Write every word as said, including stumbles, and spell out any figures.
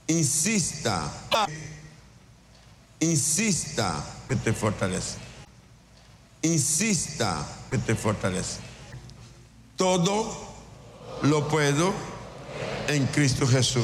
Insista. Insista que te fortalece. Insista que te fortalece. Todo lo puedo en Cristo Jesús.